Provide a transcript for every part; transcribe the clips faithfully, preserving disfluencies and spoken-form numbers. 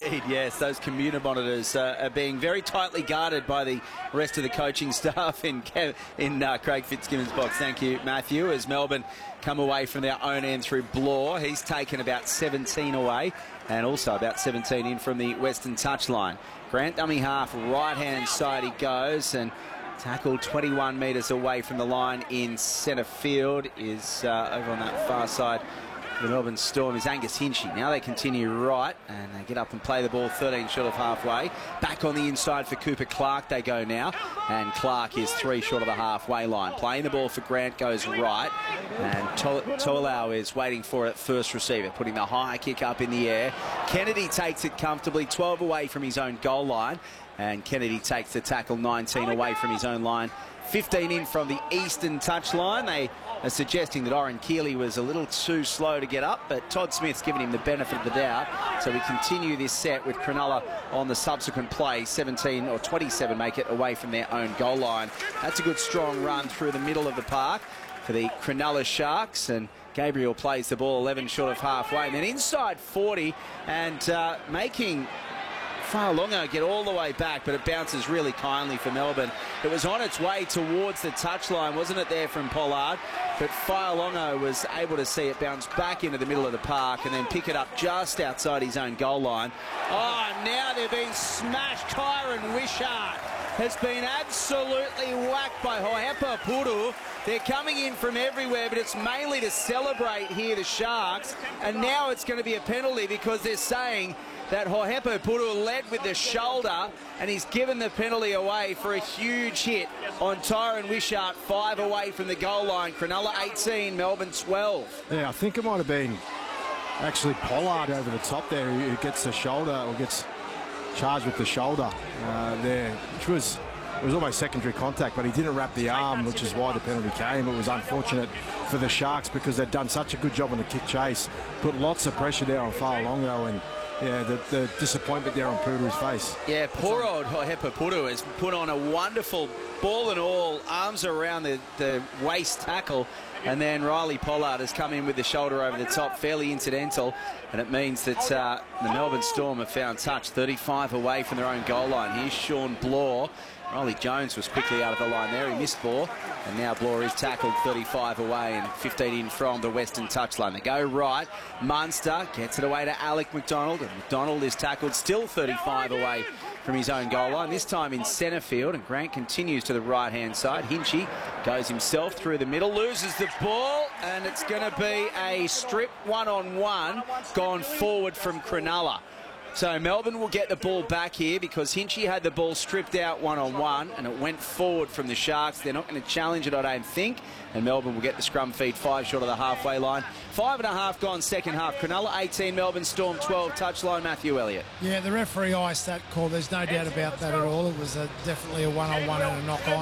Indeed, yes. Those commuter monitors uh, are being very tightly guarded by the rest of the coaching staff in Kev in uh, Craig Fitzgibbon's box. Thank you, Matthew. As Melbourne come away from their own end through Blore, he's taken about seventeen away and also about seventeen in from the Western touchline. Grant dummy half, right-hand side he goes, and tackled twenty-one metres away from the line in centre field is uh, over on that far side. The Melbourne Storm is Angus Hinchy. Now they continue right and they get up and play the ball thirteen short of halfway. Back on the inside for Cooper Clark they go now, and Clark is three short of the halfway line. Playing the ball for Grant goes right, and Tolau is waiting for it first receiver, putting the high kick up in the air. Kennedy takes it comfortably, twelve away from his own goal line, and Kennedy takes the tackle nineteen away from his own line. fifteen in from the eastern touchline. They are suggesting that Oren Keeley was a little too slow to get up, but Todd Smith's given him the benefit of the doubt. So we continue this set with Cronulla on the subsequent play. seventeen or twenty-seven make it away from their own goal line. That's a good strong run through the middle of the park for the Cronulla Sharks, and Gabriel plays the ball eleven short of halfway, and then inside forty, and uh, making Fa'alongo get all the way back, but it bounces really kindly for Melbourne. It was on its way towards the touchline, wasn't it, there from Pollard? But Fa'alongo was able to see it bounce back into the middle of the park and then pick it up just outside his own goal line. Oh, now they're being smashed. Tyron Wishart has been absolutely whacked by Hohepa Puru. They're coming in from everywhere, but it's mainly to celebrate here, the Sharks. And now it's going to be a penalty because they're saying that Hohepa Puru led with the shoulder, and he's given the penalty away for a huge hit on Tyron Wishart, five away from the goal line. Cronulla eighteen, Melbourne twelve. Yeah, I think it might have been actually Pollard over the top there who gets the shoulder, or gets charged with the shoulder uh, there, which was, it was almost secondary contact, but he didn't wrap the arm, which is why the penalty came. It was unfortunate for the Sharks because they'd done such a good job on the kick chase, put lots of pressure there on Fa'alongo, and yeah, the, the disappointment there on Puru's face. Yeah, poor old Hohepa Puru has put on a wonderful ball and all, arms around the, the waist tackle, and then Riley Pollard has come in with the shoulder over the top, fairly incidental, and it means that uh, the Melbourne Storm have found touch, thirty-five away from their own goal line. Here's Sean Blore. Riley Jones was quickly out of the line there. He missed Blore, and now Blore is tackled thirty-five away and fifteen in from the western touchline. They go right. Munster gets it away to Alec McDonald, and McDonald is tackled still thirty-five away from his own goal line, this time in centre field, and Grant continues to the right-hand side. Hinchy goes himself through the middle, loses the ball, and it's going to be a strip one-on-one gone forward from Cronulla. So Melbourne will get the ball back here because Hinchy had the ball stripped out one-on-one and it went forward from the Sharks. They're not going to challenge it, I don't think. And Melbourne will get the scrum feed five short of the halfway line. Five and a half gone second half. Cronulla eighteen, Melbourne Storm twelve. Touchline, Matthew Elliott. Yeah, the referee iced that call. There's no doubt about that at all. It was a, definitely a one-on-one and a knock-on.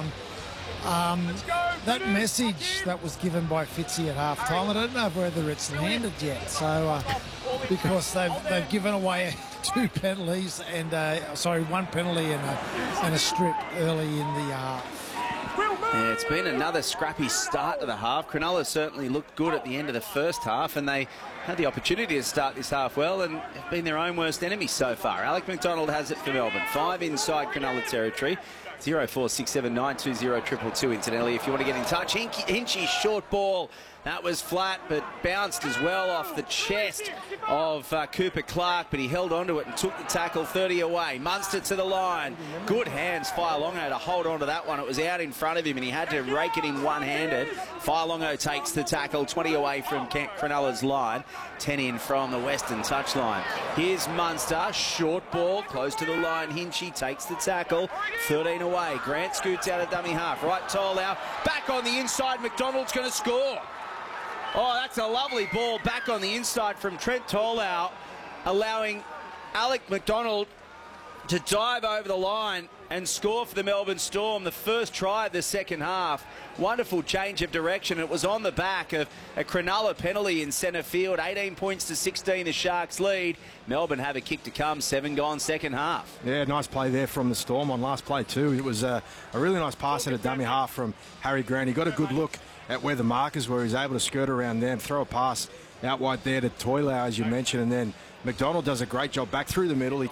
Um, that message that was given by Fitzy at half-time, I don't know whether it's landed yet. So, uh, because they've, they've given away two penalties and, uh, sorry, one penalty and a, and a strip early in the half. Yeah, it's been another scrappy start to the half. Cronulla certainly looked good at the end of the first half, and they had the opportunity to start this half well and have been their own worst enemy so far. Alec McDonald has it for Melbourne. Five inside Cronulla territory. zero four six seven nine two zero two two two incidentally if you want to get in touch. Hinchy's short ball, that was flat but bounced as well off the chest of uh, Cooper Clark, but he held onto it and took the tackle thirty away. Munster to the line. Good hands, Fa'alongo, to hold on to that one. It was out in front of him and he had to rake it in one-handed. Fa'alongo takes the tackle, twenty away from Cronulla's line, ten in from the western touchline. Here's Munster, short ball, close to the line. Hinchy takes the tackle, thirteen away. Grant scoots out of dummy half. Right, Tolau, back on the inside. McDonald's going to score. Oh, that's a lovely ball back on the inside from Trent Tolau, allowing Alec McDonald to dive over the line and score for the Melbourne Storm, the first try of the second half. Wonderful change of direction. It was on the back of a Cronulla penalty in centre field. eighteen points to sixteen, the Sharks lead. Melbourne have a kick to come, seven gone second half. Yeah, nice play there from the Storm on last play too. It was a, a really nice pass at a dummy half from Harry Grant. He got a good look at where the markers were. He was able to skirt around them, throw a pass out wide there to Toilau, as you mentioned, and then McDonald does a great job back through the middle. He